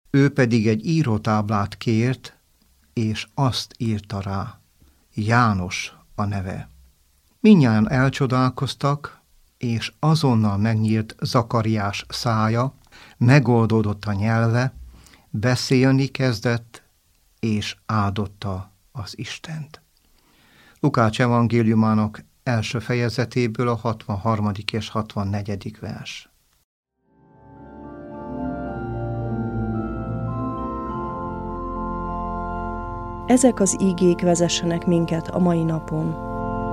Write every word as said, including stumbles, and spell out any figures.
Ő pedig egy írótáblát kért, és azt írta rá: János a neve. Mindnyájan elcsodálkoztak, és azonnal megnyílt Zakariás szája, megoldódott a nyelve, beszélni kezdett, és áldotta az Istent. Lukács evangéliumának első fejezetéből a hatvanharmadik és hatvannegyedik vers. Ezek az ígék vezessenek minket a mai napon.